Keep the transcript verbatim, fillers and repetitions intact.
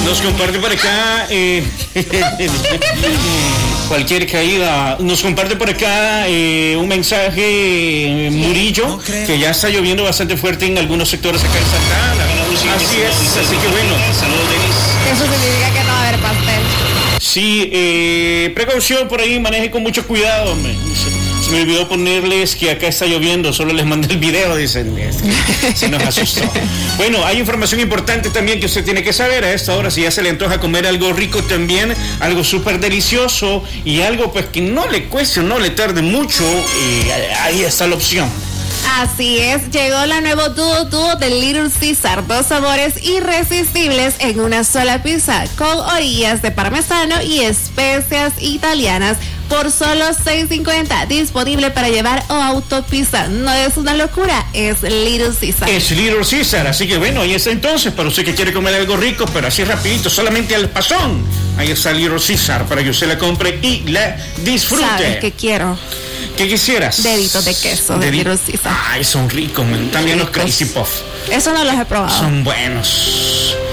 Nos comparte por acá eh, cualquier caída. Nos comparte por acá eh, un mensaje, eh, Murillo, que ya está lloviendo bastante fuerte en algunos sectores acá en Santa Ana. Así es, así que bueno. Saludos, Denis. Eso significa que no va a haber pastel. Sí, eh, precaución por ahí, maneje con mucho cuidado. Me, se, se me olvidó ponerles que acá está lloviendo, solo les mandé el video, dicen. Se nos asustó. Bueno, hay información importante también que usted tiene que saber a esta hora, si ya se le antoja comer algo rico también, algo súper delicioso y algo pues que no le cueste o no le tarde mucho, eh, ahí está la opción. Así es, llegó la nueva Duo Duo de Little Caesar, dos sabores irresistibles en una sola pizza, con orillas de parmesano y especias italianas por solo seis cincuenta, disponible para llevar o autopizza. No es una locura, es Little Caesar. Es Little Caesar, así que bueno, ahí está entonces, para usted que quiere comer algo rico, pero así rapidito, solamente al pasón. Ahí está Little Caesar, para que usted la compre y la disfrute. ¿Sabes qué quiero? ¿Qué quisieras? Deditos de queso de Little Caesar. Ay, son ricos, man. También los Crazy Puff. Eso no los he probado. Son buenos.